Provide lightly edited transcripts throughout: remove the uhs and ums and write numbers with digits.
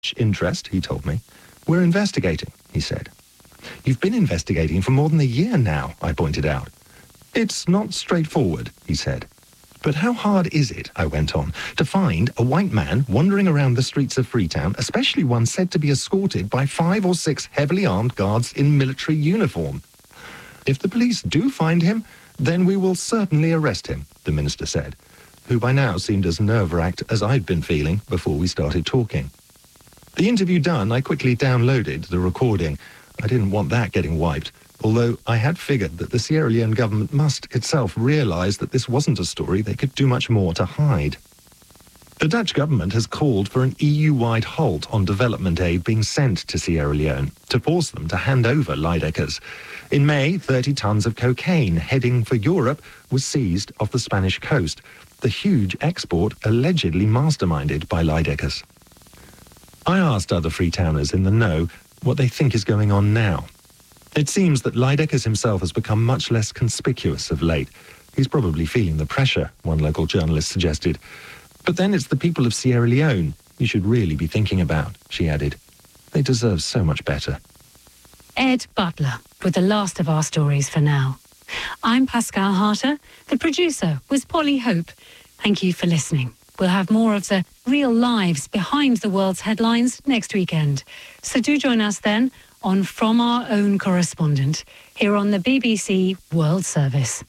interest, he told me. We're investigating, he said. You've been investigating for more than a year now, I pointed out. It's not straightforward, he said. But how hard is it, I went on, to find a white man wandering around the streets of Freetown, especially one said to be escorted by 5 or 6 heavily armed guards in military uniform? If the police do find him, then we will certainly arrest him, the minister said, who by now seemed as nerve-wracked as I'd been feeling before we started talking. The interview done, I quickly downloaded the recording. I didn't want that getting wiped, although I had figured that the Sierra Leone government must itself realise that this wasn't a story they could do much more to hide. The Dutch government has called for an EU-wide halt on development aid being sent to Sierra Leone to force them to hand over Lydekkers. In May, 30 tons of cocaine heading for Europe was seized off the Spanish coast, the huge export allegedly masterminded by Lydekkers. I asked other Freetowners in the know what they think is going on now. It seems that Lydekkers himself has become much less conspicuous of late. He's probably feeling the pressure, one local journalist suggested. But then it's the people of Sierra Leone you should really be thinking about, she added. They deserve so much better. Ed Butler with the last of our stories for now. I'm Pascal Harter. The producer was Polly Hope. Thank you for listening. We'll have more of the real lives behind the world's headlines next weekend. So do join us then on From Our Own Correspondent here on the BBC World Service.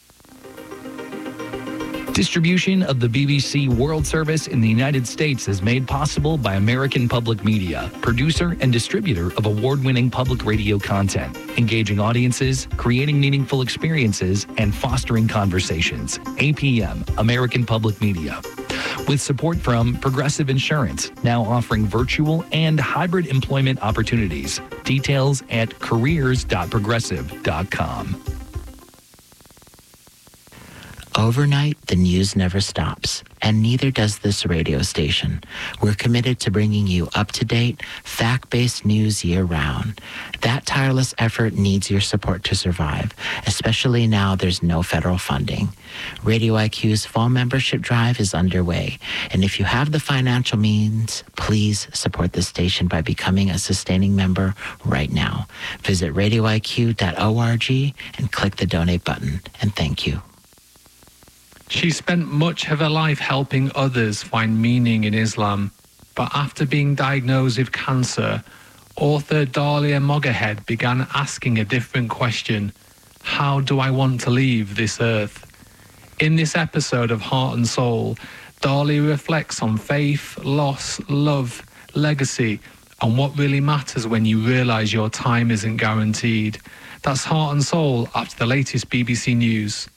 Distribution of the BBC World Service in the United States is made possible by American Public Media, producer and distributor of award-winning public radio content, engaging audiences, creating meaningful experiences, and fostering conversations. APM, American Public Media. With support from Progressive Insurance, now offering virtual and hybrid employment opportunities. Details at careers.progressive.com. Overnight, the news never stops, and neither does this radio station. We're committed to bringing you up-to-date, fact-based news year-round. That tireless effort needs your support to survive, especially now there's no federal funding. Radio IQ's fall membership drive is underway, and if you have the financial means, please support the station by becoming a sustaining member right now. Visit radioiq.org and click the donate button, and thank you. She spent much of her life helping others find meaning in Islam, but after being diagnosed with cancer, author Dalia Moghahed began asking a different question: how do I want to leave this earth? In this episode of Heart and Soul, Dalia reflects on faith, loss, love, legacy, and what really matters when you realise your time isn't guaranteed. That's Heart and Soul after the latest BBC News.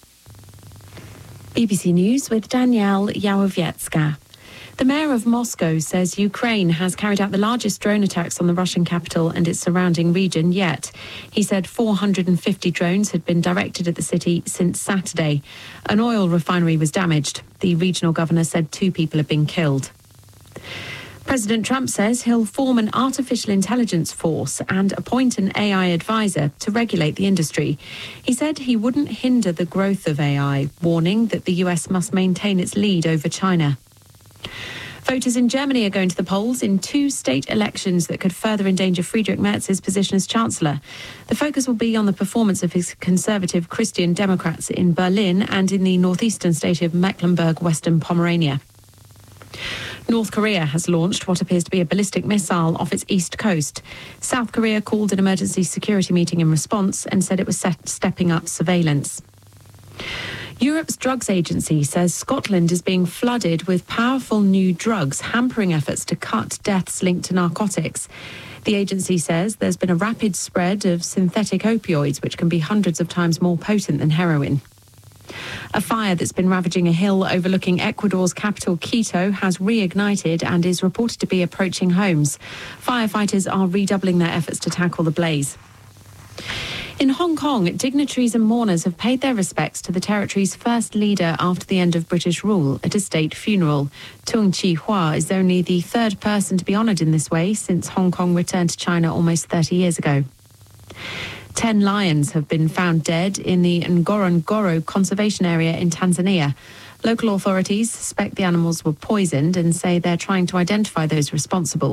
BBC News with Danielle Yawowiecka. The mayor of Moscow says Ukraine has carried out the largest drone attacks on the Russian capital and its surrounding region yet. He said 450 drones had been directed at the city since Saturday. An oil refinery was damaged. The regional governor said 2 people had been killed. President Trump says he'll form an artificial intelligence force and appoint an AI advisor to regulate the industry. He said he wouldn't hinder the growth of AI, warning that the US must maintain its lead over China. Voters in Germany are going to the polls in 2 state elections that could further endanger Friedrich Merz's position as Chancellor. The focus will be on the performance of his conservative Christian Democrats in Berlin and in the northeastern state of Mecklenburg-Western Pomerania. North Korea has launched what appears to be a ballistic missile off its east coast. South Korea called an emergency security meeting in response and said it was stepping up surveillance. Europe's drugs agency says Scotland is being flooded with powerful new drugs, hampering efforts to cut deaths linked to narcotics. The agency says there's been a rapid spread of synthetic opioids, which can be hundreds of times more potent than heroin. A fire that's been ravaging a hill overlooking Ecuador's capital, Quito, has reignited and is reported to be approaching homes. Firefighters are redoubling their efforts to tackle the blaze. In Hong Kong, dignitaries and mourners have paid their respects to the territory's first leader after the end of British rule at a state funeral. Tung Chee-hwa is only the 3rd person to be honoured in this way since Hong Kong returned to China almost 30 years ago. 10 lions have been found dead in the Ngorongoro Conservation Area in Tanzania. Local authorities suspect the animals were poisoned and say they're trying to identify those responsible.